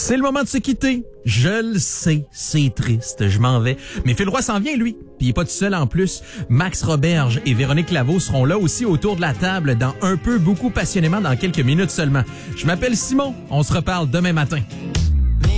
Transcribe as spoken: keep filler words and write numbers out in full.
C'est le moment de se quitter. Je le sais, c'est triste, je m'en vais. Mais Phil Roy s'en vient, lui. Puis il est pas tout seul en plus. Max Roberge et Véronique Laveau seront là aussi autour de la table dans Un peu, beaucoup, passionnément dans quelques minutes seulement. Je m'appelle Simon. On se reparle demain matin.